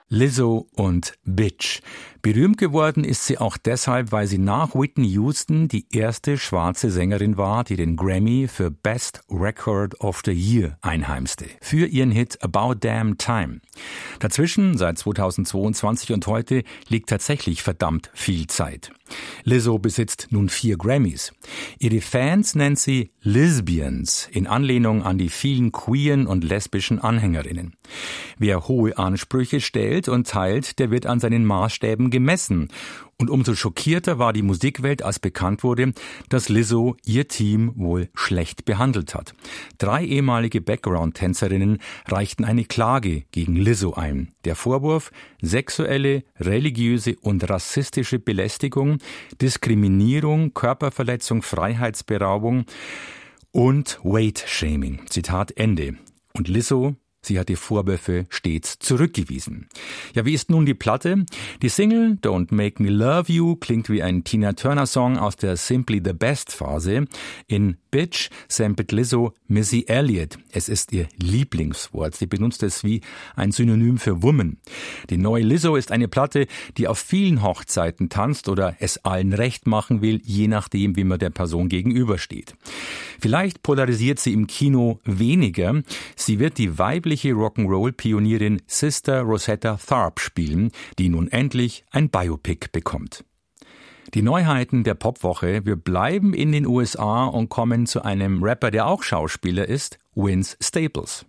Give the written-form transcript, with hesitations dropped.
Lizzo und Bitch. Berühmt geworden ist sie auch deshalb, weil sie nach Whitney Houston die erste schwarze Sängerin war, die den Grammy für Best Record of the Year einheimste. Für ihren Hit About Damn Time. Dazwischen, seit 2022 und heute, liegt tatsächlich verdammt viel Zeit. Lizzo besitzt nun 4 Grammys. Ihre Fans nennt sie Lesbians, in Anlehnung an die vielen queeren und lesbischen Anhängerinnen. Wer hohe Ansprüche stellt und teilt, der wird an seinen Maßstäben gemessen. Und umso schockierter war die Musikwelt, als bekannt wurde, dass Lizzo ihr Team wohl schlecht behandelt hat. 3 ehemalige Background-Tänzerinnen reichten eine Klage gegen Lizzo ein. Der Vorwurf: sexuelle, religiöse und rassistische Belästigung, Diskriminierung, Körperverletzung, Freiheitsberaubung und Weight-Shaming. Zitat Ende. Und Lizzo, sie hat die Vorwürfe stets zurückgewiesen. Ja, wie ist nun die Platte? Die Single Don't Make Me Love You klingt wie ein Tina Turner Song aus der Simply the Best Phase. In Bitch samplet Lizzo Missy Elliott. Es ist ihr Lieblingswort. Sie benutzt es wie ein Synonym für Woman. Die neue Lizzo ist eine Platte, die auf vielen Hochzeiten tanzt oder es allen recht machen will, je nachdem, wie man der Person gegenübersteht. Vielleicht polarisiert sie im Kino weniger. Sie wird die weibliche Rock'n'Roll-Pionierin Sister Rosetta Tharpe spielen, die nun endlich ein Biopic bekommt. Die Neuheiten der Popwoche. Wir bleiben in den USA und kommen zu einem Rapper, der auch Schauspieler ist, Vince Staples.